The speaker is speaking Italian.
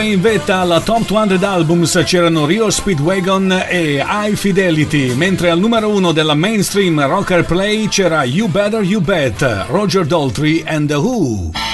In vetta alla Top 200 Albums c'erano Rio Speedwagon e High Fidelity, mentre al numero 1 della mainstream Rocker Play c'era You Better You Bet, Roger Daltrey and The Who.